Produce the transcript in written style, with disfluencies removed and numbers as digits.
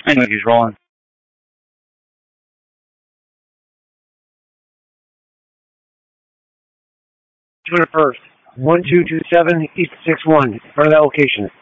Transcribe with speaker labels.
Speaker 1: I know he's rolling.
Speaker 2: First, 1227 East 61. For that location.